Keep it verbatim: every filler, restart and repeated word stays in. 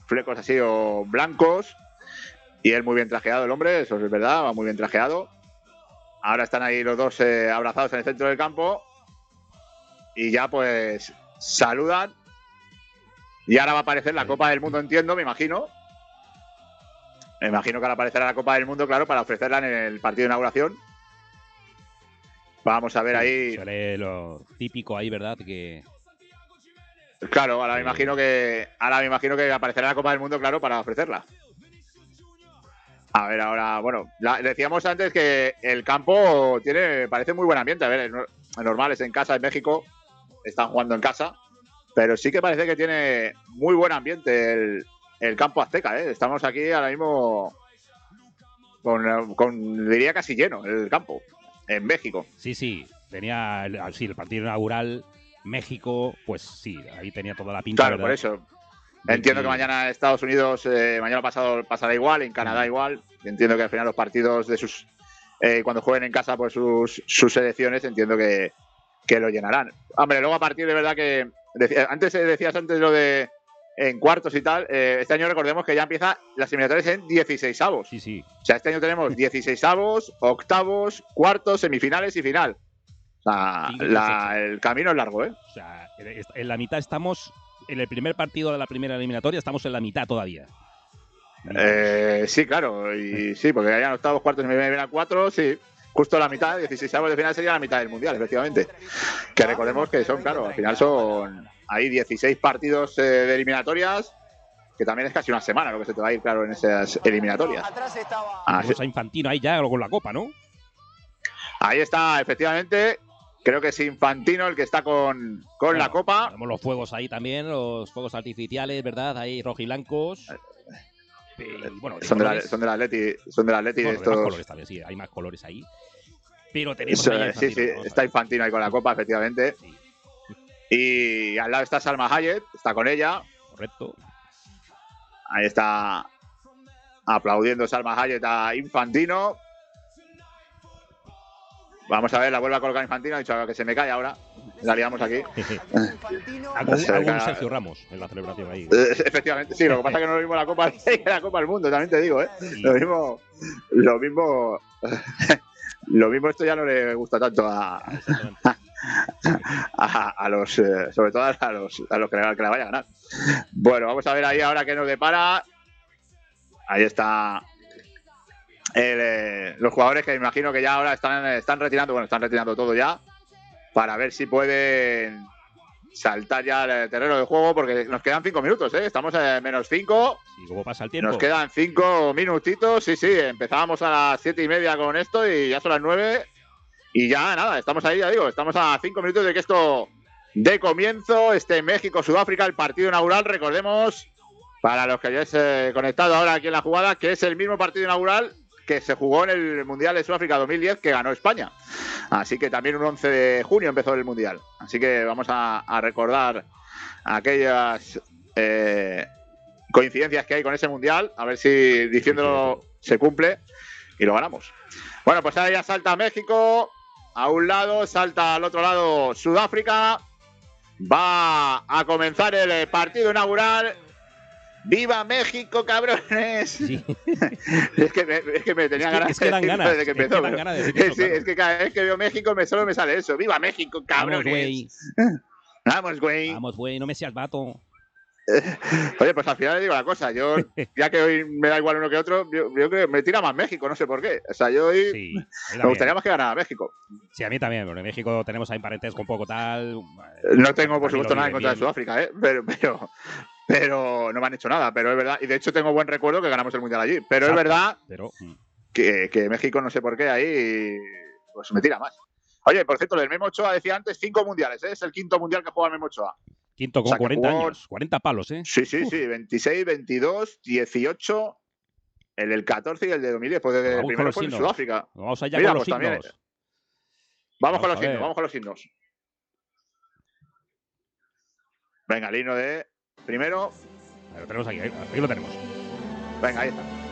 flecos así o blancos. Y él muy bien trajeado, el hombre, eso es verdad, va muy bien trajeado. Ahora están ahí los dos eh, abrazados en el centro del campo. Y ya pues saludan. Y ahora va a aparecer la Copa del Mundo, entiendo, me imagino. Me imagino que ahora aparecerá la Copa del Mundo, claro, para ofrecerla en el partido de inauguración. Vamos a ver sí, ahí. Seré lo típico ahí, ¿verdad? Que Claro, ahora eh... me imagino que. Ahora me imagino que aparecerá la Copa del Mundo, claro, para ofrecerla. A ver, ahora, bueno, la, decíamos antes que el campo tiene, parece muy buen ambiente. A ver, es normal, es en casa, en México, están jugando en casa, pero sí que parece que tiene muy buen ambiente el, el campo azteca, ¿eh? Estamos aquí ahora mismo con, con, diría casi lleno el campo, en México. Sí, sí, tenía el, sí, el partido inaugural, México, pues sí, ahí tenía toda la pinta, Claro, ¿verdad? por eso. De Entiendo que... que mañana Estados Unidos, eh, mañana pasado pasará igual, en Canadá mm. igual. Entiendo que al final los partidos de sus, eh, cuando jueguen en casa pues sus, sus selecciones, entiendo que, que lo llenarán. Hombre, luego a partir de verdad que decía, antes decías antes lo de en cuartos y tal, eh, este año recordemos que ya empieza las eliminatorias en dieciseisavos. Sí, sí. O sea, este año tenemos dieciseisavos, octavos, cuartos, semifinales y final. O sea, Sí, la, el camino es largo, ¿eh? O sea, en la mitad estamos, en el primer partido de la primera eliminatoria estamos en la mitad todavía. Eh, sí, claro, y sí, porque hayan octavos, cuartos y me vienen a cuatro, sí. Justo la mitad, dieciseisavos de final sería la mitad del mundial, efectivamente. Que recordemos que son, claro, al final son ahí dieciséis partidos eh, de eliminatorias, que también es casi una semana lo que se te va a ir, claro, en esas eliminatorias. Tenemos a Infantino ahí ya con la copa, ¿no? Ahí está, efectivamente. Creo que es Infantino el que está con, con bueno, la copa. Tenemos los fuegos ahí también, los fuegos artificiales, ¿verdad? Ahí rojiblancos. Y, bueno, son, de la, son del Atleti, son del Atleti bueno, estos. Más colores también, sí, hay más colores ahí. Pero tenemos Eso, ahí sí, sí, está Infantino ahí con la copa, efectivamente. Sí. Y al lado está Salma Hayek, está con ella. Correcto. Ahí está aplaudiendo Salma Hayek a Infantino. Vamos a ver, la vuelve a colocar Infantino. Ha dicho que se me cae ahora. La liamos aquí. Hago un Sergio Ramos en la celebración ahí. Efectivamente, sí. Lo que pasa es que no lo mismo la Copa que la Copa del Mundo, también te digo, ¿eh? Sí. Lo mismo. Lo mismo. Lo mismo esto ya no le gusta tanto a. A, a los. Sobre todo a los, a los que, le, que la vaya a ganar. Bueno, vamos a ver ahí ahora qué nos depara. Ahí está. El, eh, los jugadores que me imagino que ya ahora están, están retirando, bueno, están retirando todo ya, para ver si pueden saltar ya al terreno de juego, porque nos quedan cinco minutos, ¿eh? Estamos en menos cinco. Sí, ¿cómo pasa el tiempo? Nos quedan cinco minutitos, sí, sí, empezábamos a las siete y media con esto y ya son las nueve. Y ya nada, estamos ahí, ya digo, estamos a cinco minutos de que esto dé comienzo, este México-Sudáfrica, el partido inaugural, recordemos, para los que hayáis eh, conectado ahora aquí en la jugada, que es el mismo partido inaugural que se jugó en el Mundial de Sudáfrica dos mil diez, que ganó España. Así que también un once de junio empezó el Mundial. Así que vamos a, a recordar aquellas eh, coincidencias que hay con ese Mundial, a ver si diciéndolo se cumple y lo ganamos. Bueno, pues ahora ya salta México a un lado, salta al otro lado Sudáfrica. Va a comenzar el partido inaugural. ¡Viva México, cabrones! Sí. es, que me, es que me tenía es que, ganas es que dan de ganas, desde que empezó. Es que, dan ganas de decir eso, sí, claro. Es que cada vez que veo México me, solo me sale eso. ¡Viva México, cabrones! Vamos, güey. Vamos, güey. Vamos, güey, no me seas vato. Oye, pues al final le digo la cosa. Yo, ya que hoy me da igual uno que otro, yo, yo creo que me tira más México, no sé por qué. O sea, yo hoy sí, me gustaría más que ganara México. Sí, a mí también, porque en México tenemos ahí parentesco un poco tal. No tengo, por supuesto, nada en contra de Sudáfrica, ¿eh? Pero, pero, pero no me han hecho nada, pero es verdad. Y de hecho tengo buen recuerdo que ganamos el Mundial allí. Pero Exacto, es verdad pero... que, que México, no sé por qué, ahí pues me tira más. Oye, por cierto, el Memo Ochoa decía antes cinco mundiales, ¿eh? Es el quinto mundial que juega el Memo Ochoa. Quinto con o sea, cuarenta jugó... años, cuarenta palos, ¿eh? Sí, sí, Uf. sí, veintiséis, veintidós, dieciocho, el del catorce y el de dos mil diez, pues desde el primero fue en Sudáfrica. Vamos allá Mira, con los pues signos. También... Vamos, vamos con los signos, vamos con los signos. Venga, el himno de primero. Lo tenemos aquí, aquí lo tenemos. Venga, ahí está.